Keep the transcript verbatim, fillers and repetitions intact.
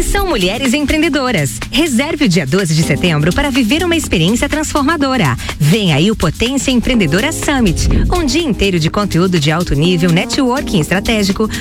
são mulheres empreendedoras. Reserve o dia doze de setembro para viver uma experiência transformadora. Vem aí o Potência Empreendedora Summit, um dia inteiro de conteúdo de alto nível, networking estratégico,